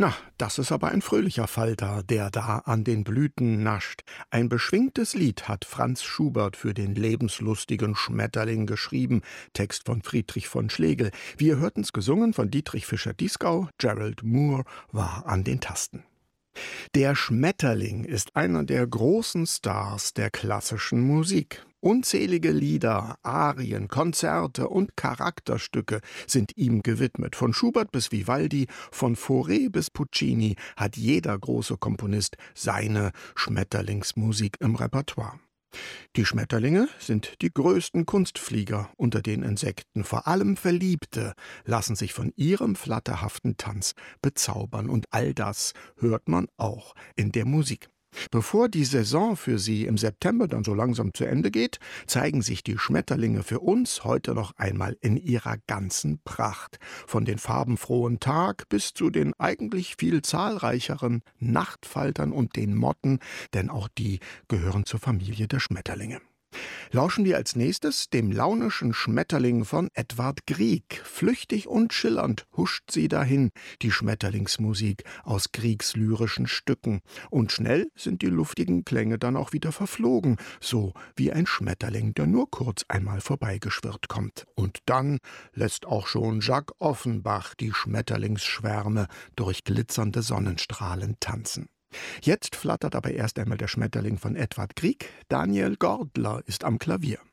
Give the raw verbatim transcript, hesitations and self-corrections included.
Na, das ist aber ein fröhlicher Falter, der da an den Blüten nascht. Ein beschwingtes Lied hat Franz Schubert für den lebenslustigen Schmetterling geschrieben. Text von Friedrich von Schlegel. Wir hörten's gesungen von Dietrich Fischer-Dieskau. Gerald Moore war an den Tasten. Der Schmetterling ist einer der großen Stars der klassischen Musik. Unzählige Lieder, Arien, Konzerte und Charakterstücke sind ihm gewidmet. Von Schubert bis Vivaldi, von Fauré bis Puccini hat jeder große Komponist seine Schmetterlingsmusik im Repertoire. Die Schmetterlinge sind die größten Kunstflieger unter den Insekten. Vor allem Verliebte lassen sich von ihrem flatterhaften Tanz bezaubern. Und all das hört man auch in der Musik. Bevor die Saison für sie im September dann so langsam zu Ende geht, zeigen sich die Schmetterlinge für uns heute noch einmal in ihrer ganzen Pracht. Von den farbenfrohen Tag bis zu den eigentlich viel zahlreicheren Nachtfaltern und den Motten, denn auch die gehören zur Familie der Schmetterlinge. Lauschen wir als nächstes dem launischen Schmetterling von Edvard Grieg. Flüchtig und schillernd huscht sie dahin, die Schmetterlingsmusik aus Griegs lyrischen Stücken. Und schnell sind die luftigen Klänge dann auch wieder verflogen, so wie ein Schmetterling, der nur kurz einmal vorbeigeschwirrt kommt. Und dann lässt auch schon Jacques Offenbach die Schmetterlingsschwärme durch glitzernde Sonnenstrahlen tanzen. Jetzt flattert aber erst einmal der Schmetterling von Edvard Grieg. Daniel Gordler ist am Klavier.